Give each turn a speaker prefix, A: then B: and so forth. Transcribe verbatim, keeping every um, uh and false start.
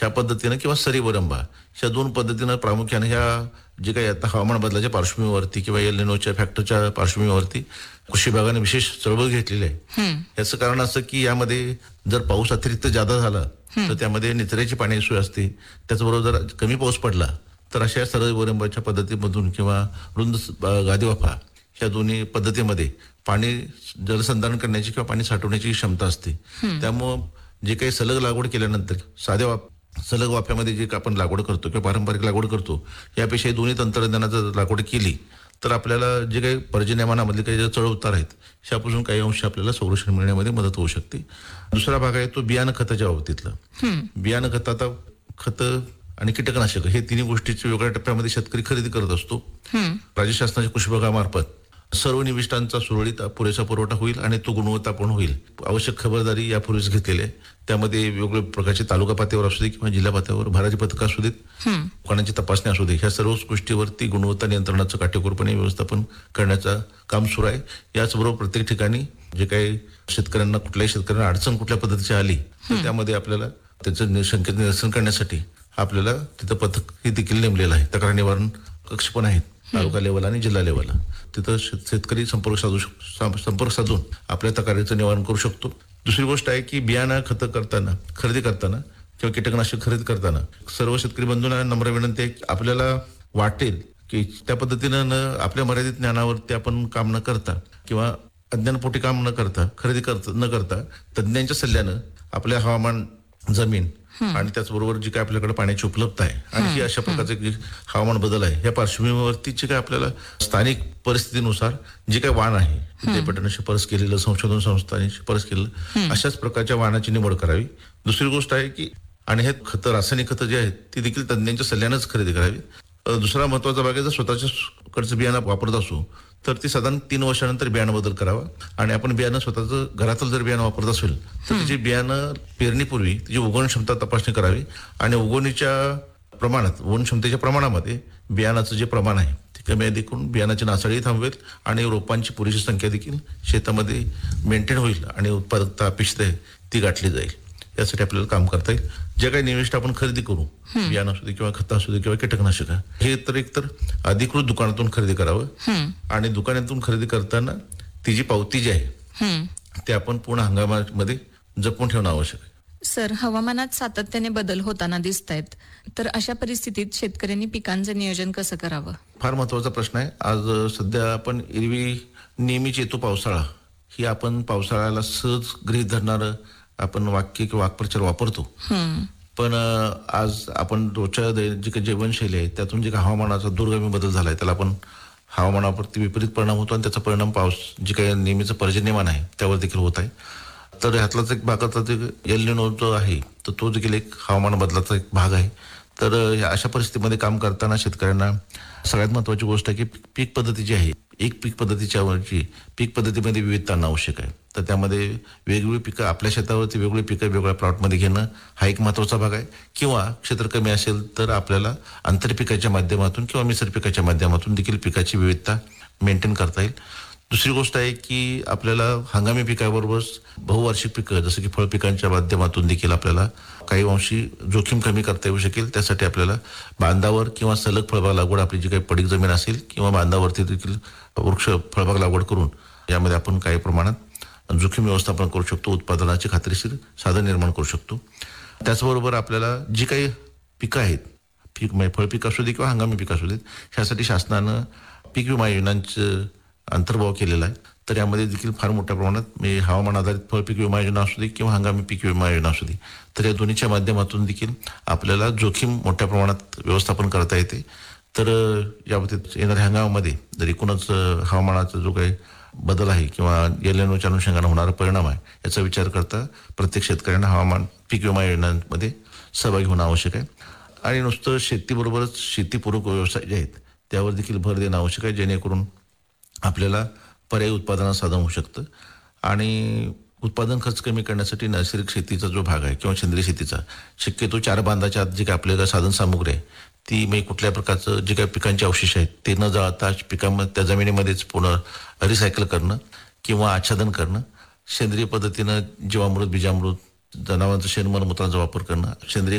A: ह्या पद्धतीनं किंवा सरीवरंबा ह्या दोन पद्धतीनं प्रामुख्याने ह्या जे काही आता हवामान बदलाच्या पार्श्वभूमीवरती किंवा एल निनोच्या फॅक्टरच्या पार्श्वभूमीवरती कृषी विभागाने विशेष चळवळ घेतलेली आहे. याचं कारण असं की यामध्ये जर पाऊस अतिरिक्त जादा झाला तर त्यामध्ये निचऱ्याची पाण्याची सोय असते. त्याचबरोबर जर कमी पाऊस पडला तर अशा सरीवरंबाच्या पद्धतीमधून किंवा रुंद गादीवाफा ह्या दोन्ही पद्धतीमध्ये पाणी जलसंधारण करण्याची किंवा पाणी साठवण्याची क्षमता असते. त्यामुळं जे काही सलग लागवड केल्यानंतर साध्या वाप सलग वाफ्यामध्ये जे आपण लागवड करतो किंवा पारंपरिक लागवड करतो यापेक्षा दोन्ही तंत्रज्ञानाचं लागवड केली तर आपल्याला जे काही पर्जन्यमानामधले काही चढ उतार आहेत ह्यापासून काही अंश आपल्याला संरक्षण मिळण्यामध्ये मदत होऊ शकते. दुसरा भाग आहे तो बियाणं खताच्या बाबतीतलं. बियाणं खत आता खतं आणि कीटकनाशक हे तिन्ही गोष्टीचे वेगळ्या टप्प्यामध्ये शेतकरी खरेदी करत असतो. राज्य शासनाच्या कृषी विभागामार्फत सर्व निविष्ठांचा सुरळीत पुरेसा पुरवठा होईल आणि तो गुणवत्तापूर्ण होईल. आवश्यक खबरदारी यापूर्वीच घेतलेली आहे. त्यामध्ये वेगवेगळ्या प्रकारचे तालुका पातळीवर असू दे किंवा जिल्हा पातळीवर भरारी पथक असू देत, दुकानांची तपासणी असू दे, ह्या सर्व गोष्टीवरती गुणवत्ता नियंत्रणाचं काटेकोरपणे व्यवस्थापन करण्याचं काम सुरू आहे. याचबरोबर प्रत्येक ठिकाणी जे काही शेतकऱ्यांना कुठल्याही शेतकऱ्यांना अडचण कुठल्या पद्धतीची आली तर त्यामध्ये आपल्याला त्याचं शंकेचं निरसन करण्यासाठी आपल्याला तिथं पथक हे देखील नेमलेलं आहे. तक्रार निवारण कक्ष पण आहेत तालुका लेवल आणि जिल्हा लेवलला. तिथं शेतकरी संपर्क साधू संपर्क साधून आपल्या तक्रारीचं निवारण करू शकतो. दुसरी गोष्ट आहे की बियाणं खतं करताना खरेदी करताना किंवा कीटकनाशक खरेदी करताना सर्व शेतकरी बंधूंना नम्र विनंती आहे की आपल्याला वाटेल की त्या पद्धतीनं न आपल्या मर्यादित ज्ञानावरती आपण काम न करता किंवा अज्ञानपोटी काम न करता खरेदी करता न करता तज्ज्ञांच्या सल्ल्यानं आपल्या हवामान जमीन आणि त्याचबरोबर जी काय आपल्याकडे पाण्याची उपलब्धता आहे आणि ही अशा प्रकारचे हवामान बदल आहे या पार्श्वभूमीवरती जे काय आपल्याला स्थानिक परिस्थितीनुसार जे काही वाण आहे विद्यापीठाने शिफारस केलेलं संशोधन संस्थांनी शिफारस केलेलं अशाच प्रकारच्या वाणाची निवड करावी. दुसरी गोष्ट आहे की आणि हे खतं रासायनिक खतं जे आहेत ती देखील तज्ज्ञांच्या सल्ल्यानंच खरेदी करावी. दुसरा महत्वाचा भाग आहे जर स्वतःच्या कडचं बियाणं वापरत असू तर ती साधारण तीन वर्षानंतर बियाणं बदल करावा. आणि आपण बियाणं स्वतःचं घरातलं जर बियाणं वापरत असेल तर त्याची बियाणं पेरणीपूर्वी त्याची उगवण क्षमता तपासणी करावी आणि उगवणीच्या प्रमाणात उगवण क्षमतेच्या प्रमाणामध्ये बियाणाचं जे प्रमाण आहे ते कमी देखील बियाणाची नासाडी थांबवेल आणि रोपांची पुरेशी संख्या देखील शेतामध्ये मेंटेन होईल आणि उत्पादकता अपेक्षित आहे ती गाठली जाईल. यासाठी आपल्याला काम करता येईल. जे काही निविष्ठ आपण खरेदी करू बियाणं असू दे किंवा खतं असू दे किंवा कीटकनाशक हे तर एकतर अधिकृत दुकानातून खरेदी करावं आणि दुकानातून खरेदी करताना ती जी पावती जी आहे ते आपण पूर्ण हंगामामध्ये जपून ठेवणं आवश्यक आहे.
B: सर, हवामानात सातत्याने बदल होताना दिसत आहेत तर अशा परिस्थितीत शेतकऱ्यांनी पिकांचं नियोजन कसं करावं?
A: फार महत्वाचा प्रश्न आहे. आज सध्या आपण एरवी नेहमीच येतो पावसाळा ही आपण पावसाळ्याला सहज गृहीत धरणारं आपण वाक्य किंवा वाक्प्रचार वापरतो. पण आज आपण रोजच्या जी काही जीवनशैली आहे त्यातून जे काही हवामानाचा दूरगामी बदल झालाय त्याला आपण हवामानावरती विपरीत परिणाम होतो आणि त्याचा परिणाम पाऊस जे काही नेहमीचं पर्जन्यमान आहे त्यावर देखील होत आहे. तर ह्यातलाच एक भागाचा जे एल निनो जो आहे तर तो देखील एक हवामान बदलाचा एक भाग आहे. तर अशा परिस्थितीमध्ये काम करताना शेतकऱ्यांना सगळ्यात महत्वाची गोष्ट आहे की पीक पद्धती जी आहे एक पीक पद्धतीच्या वरची पीक पद्धतीमध्ये विविधता आणणं आवश्यक आहे. तर त्यामध्ये वेगवेगळी पिकं आपल्या शेतावरती वेगवेगळी पिकं वेगवेगळ्या प्लॉटमध्ये घेणं हा एक महत्वाचा भाग आहे. किंवा क्षेत्र कमी असेल तर आपल्याला आंतरपिकाच्या माध्यमातून किंवा मिश्र पिकाच्या माध्यमातून देखील पिकाची विविधता मेंटेन करता येईल. दुसरी गोष्ट आहे की आपल्याला हंगामी पिकाबरोबरच बहुवार्षिक पिकं जसं की फळ पिकांच्या माध्यमातून देखील आपल्याला काही अंशी जोखीम कमी करता येऊ शकेल. त्यासाठी आपल्याला बांधावर किंवा सलग फळबाग लागवड आपली जी काही पडीक जमीन असेल किंवा बांधावरती देखील वृक्ष फळबाग लागवड करून यामध्ये आपण काही प्रमाणात जोखीम व्यवस्थापन करू शकतो. उत्पादनाची खात्रीशीर साधन निर्माण करू शकतो. त्याचबरोबर आपल्याला जी काही पिकं आहेत पीक फळपीक असू दे किंवा हंगामी पीक असू देत ह्यासाठी शासनानं पीक विमा योजनांचं अंतर्भाव केलेला आहे. तर यामध्ये देखील फार मोठ्या प्रमाणात हवामान आधारित फळपीक विमा योजना असू दे किंवा हंगामी पीक विमा योजना असू दे तर या दोन्हीच्या माध्यमातून देखील आपल्याला जोखीम मोठ्या प्रमाणात व्यवस्थापन करता येते. तर याबाबतीत येणाऱ्या हंगामामध्ये जर एकूणच हवामानाचा जो काही बदल आहे किंवा एल निनोच्या अनुषंगाने होणारा परिणाम आहे याचा विचार करता प्रत्येक शेतकऱ्यांना हवामान पीक विमा योजनांमध्ये सहभागी होणं आवश्यक आहे. आणि नुसतं शेतीबरोबरच शेतीपूरक व्यवसाय जे आहेत त्यावर देखील भर देणं आवश्यक आहे जेणेकरून आपल्याला पर्यायी उत्पादनाचं साधन होऊ शकतं. आणि उत्पादन खर्च कमी करण्यासाठी नैसर्गिक शेतीचा जो भाग आहे किंवा सेंद्रिय शेतीचा शक्यतो चार बांधाच्या आत जे काही आपल्याला साधन सामुग्री आहे ती म्हणजे कुठल्या प्रकारचं जे काही पिकांचे अवशेष आहेत ते न जाळता पिकांमध्ये त्या जमिनीमध्येच पुन्हा रिसायकल करणं किंवा आच्छादन करणं, सेंद्रिय पद्धतीनं जीवामृत बीजामृत जनावरांचं शेण मलमूत्राचा वापर करणं, सेंद्रिय